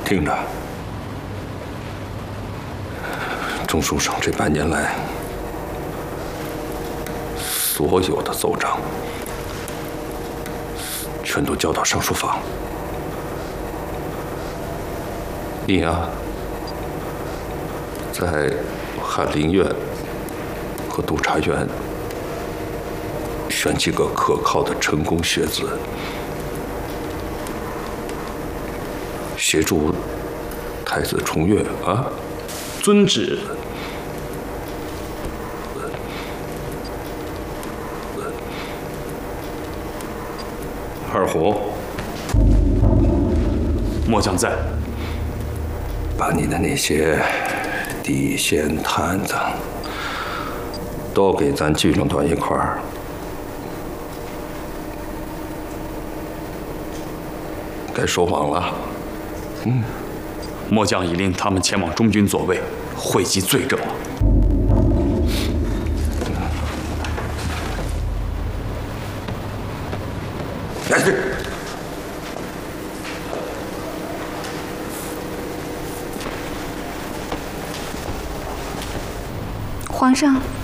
听着，中书省这半年来所有的奏章，全都交到上书房。你呀，在翰林院和督察院选几个可靠的成功学子，协助太子重阅啊！ 遵旨。 二虎， 末将在。 把你的那些地仙探子都给咱聚拢到一块儿。该收网了。 末将已令他们前往中军左卫，汇集罪证。 来， 皇上。